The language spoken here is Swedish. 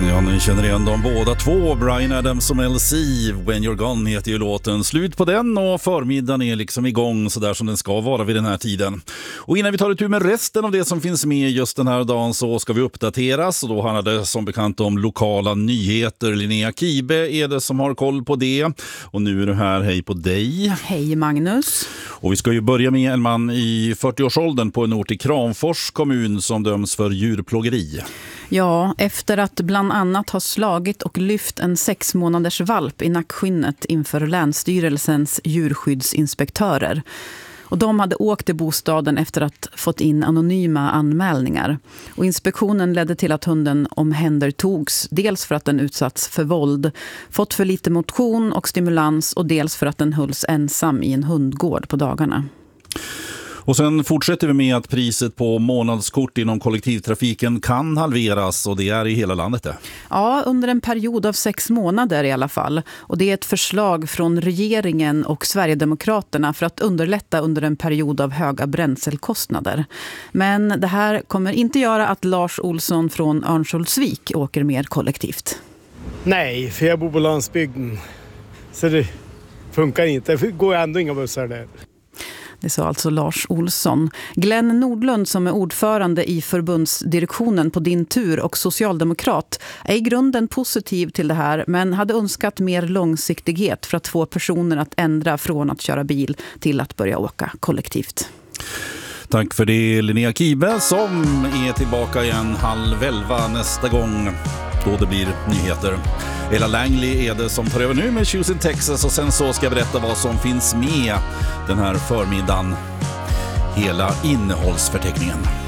Ja, ni känner igen dem båda två. Bryan Adams och Mel C. When You're Gone heter ju låten. Slut på den och förmiddagen är liksom igång så där som den ska vara vid den här tiden. Och innan vi tar itu med resten av det som finns med just den här dagen så ska vi uppdateras. Och då handlar det som bekant om lokala nyheter. Linnea Kibe är det som har koll på det. Och nu är du här. Hej på dig. Hej Magnus. Och vi ska ju börja med en man i 40-årsåldern på en ort i Kramfors kommun som döms för djurplågeri. Ja, efter att bland annat ha slagit och lyft en 6 månaders valp i nackskinnet inför Länsstyrelsens djurskyddsinspektörer. Och de hade åkt till bostaden efter att fått in anonyma anmälningar. Och inspektionen ledde till att hunden omhändertogs. Dels för att den utsatts för våld, fått för lite motion och stimulans och dels för att den hölls ensam i en hundgård på dagarna. Och sen fortsätter vi med att priset på månadskort inom kollektivtrafiken kan halveras och det är i hela landet det. Ja, under en period av 6 månader i alla fall. Och det är ett förslag från regeringen och Sverigedemokraterna för att underlätta under en period av höga bränslekostnader. Men det här kommer inte göra att Lars Olsson från Örnsköldsvik åker mer kollektivt. Nej, för jag bor på landsbygden. Så det funkar inte. Det går ändå inga bussar där. Det sa alltså Lars Olsson. Glenn Nordlund som är ordförande i förbundsdirektionen på Din Tur och socialdemokrat är i grunden positiv till det här men hade önskat mer långsiktighet för att få personer att ändra från att köra bil till att börja åka kollektivt. Tack för det Linnea Kibe som är tillbaka igen 10:30 nästa gång då det blir nyheter. Ella Langley är det som tar över nu med Choosing Texas och sen så ska jag berätta vad som finns med den här förmiddagen. Hela innehållsförteckningen.